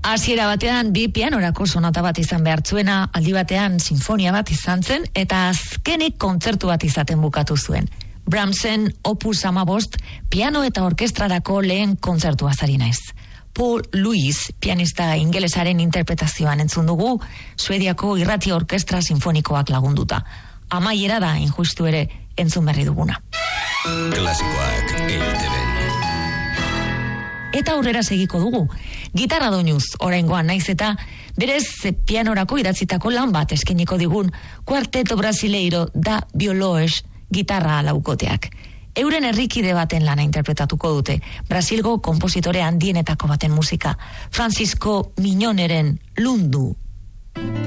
Hasiera batean bi pianorako sonata bat izan behar zuena, aldi batean sinfonia bat izan zen, eta azkenik kontzertu bat izaten bukatu zuen. Brahmsen Opus 15 piano eta orkestrarako lehen kontzertua zari naiz. Paul Lewis, pianista ingelesaren interpretazioan entzun dugu, Suediako irrati orkestra sinfonikoak lagunduta. Amaiera da injustu ere entzun berri duguna. Klasikoak EITB. Eta aurrera segiko dugu. Gitarra doinuz, oraingoan naiz eta berez pianorako idatzitako lan bat eskeniko digun Kuarteto Brasileiro da Violões gitarra laukoteak. Euren herrikide baten lana interpretatuko dute, Brasilgo konpositore handienetako baten musika, Francisco Miñoneren Lundu.